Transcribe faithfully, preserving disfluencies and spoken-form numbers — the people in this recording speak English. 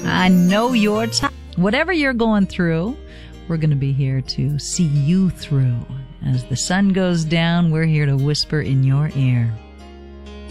I know your time. Whatever you're going through, we're going to be here to see you through. As the sun goes down, we're here to whisper in your ear.